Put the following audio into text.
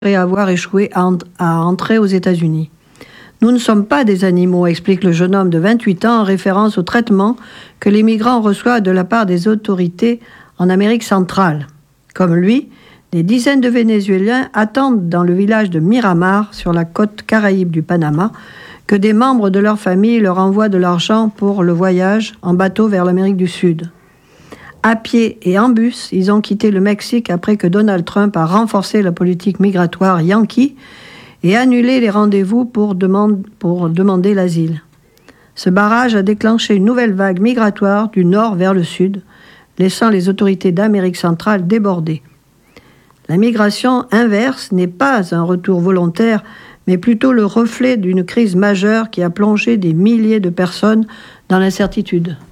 et avoir échoué à entrer aux États-Unis. Nous ne sommes pas des animaux, explique le jeune homme de 28 ans en référence au traitement que les migrants reçoivent de la part des autorités en Amérique centrale. Comme lui, des dizaines de Vénézuéliens attendent dans le village de Miramar, sur la côte caraïbe du Panama, que des membres de leur famille leur envoient de l'argent pour le voyage en bateau vers l'Amérique du Sud. À pied et en bus, ils ont quitté le Mexique après que Donald Trump a renforcé la politique migratoire yankee et annulé les rendez-vous pour demander l'asile. Ce barrage a déclenché une nouvelle vague migratoire du nord vers le sud, laissant les autorités d'Amérique centrale débordées. La migration inverse n'est pas un retour volontaire, mais plutôt le reflet d'une crise majeure qui a plongé des milliers de personnes dans l'incertitude.